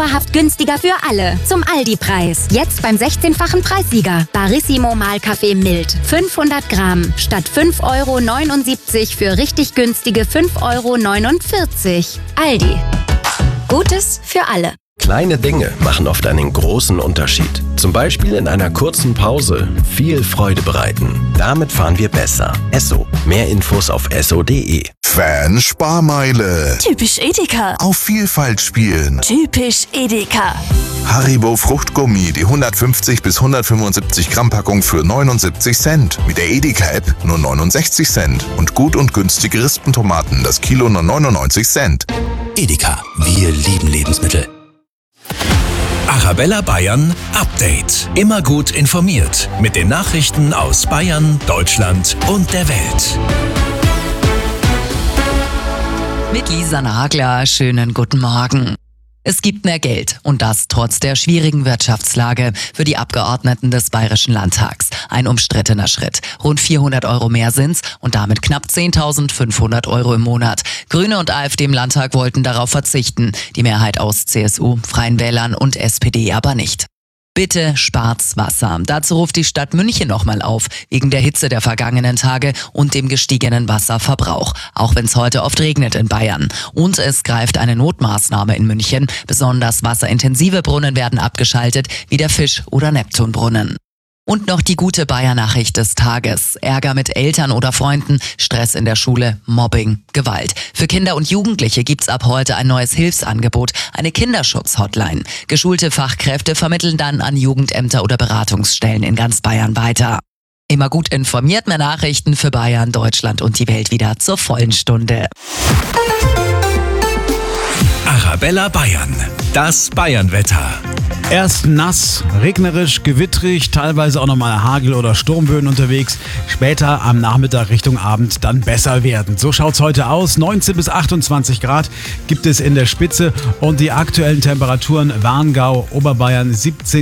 dauerhaft günstiger für alle. Zum Aldi-Preis. Jetzt beim 16-fachen Preissieger. Barissimo Mahlkaffee mild. 500 Gramm. Statt 5,79 € für richtig günstige 5,49 €. Aldi. Gutes für alle. Kleine Dinge machen oft einen großen Unterschied. Zum Beispiel in einer kurzen Pause viel Freude bereiten. Damit fahren wir besser. Esso. Mehr Infos auf esso.de. Fan-Sparmeile. Typisch Edeka. Auf Vielfalt spielen. Typisch Edeka. Haribo Fruchtgummi, die 150 bis 175 Gramm Packung für 79 Cent. Mit der Edeka-App nur 69 Cent. Und gut und günstige Rispentomaten, das Kilo nur 99 Cent. Edeka, wir lieben Lebensmittel. Arabella Bayern Update. Immer gut informiert mit den Nachrichten aus Bayern, Deutschland und der Welt. Mit Lisa Nagler, schönen guten Morgen. Es gibt mehr Geld und das trotz der schwierigen Wirtschaftslage für die Abgeordneten des Bayerischen Landtags. Ein umstrittener Schritt. Rund 400 € mehr sind's und damit knapp 10.500 € im Monat. Grüne und AfD im Landtag wollten darauf verzichten. Die Mehrheit aus CSU, Freien Wählern und SPD aber nicht. Bitte spart's Wasser. Dazu ruft die Stadt München nochmal auf, wegen der Hitze der vergangenen Tage und dem gestiegenen Wasserverbrauch, auch wenn es heute oft regnet in Bayern. Und es greift eine Notmaßnahme in München. Besonders wasserintensive Brunnen werden abgeschaltet, wie der Fisch- oder Neptunbrunnen. Und noch die gute Bayer-Nachricht des Tages. Ärger mit Eltern oder Freunden, Stress in der Schule, Mobbing, Gewalt. Für Kinder und Jugendliche gibt's ab heute ein neues Hilfsangebot, eine Kinderschutz-Hotline. Geschulte Fachkräfte vermitteln dann an Jugendämter oder Beratungsstellen in ganz Bayern weiter. Immer gut informiert, mehr Nachrichten für Bayern, Deutschland und die Welt wieder zur vollen Stunde. Arabella Bayern, das Bayernwetter. Erst nass, regnerisch, gewittrig, teilweise auch nochmal Hagel- oder Sturmböen unterwegs. Später am Nachmittag Richtung Abend dann besser werden. So schaut's heute aus. 19 bis 28 Grad gibt es in der Spitze und die aktuellen Temperaturen Warngau, Oberbayern 17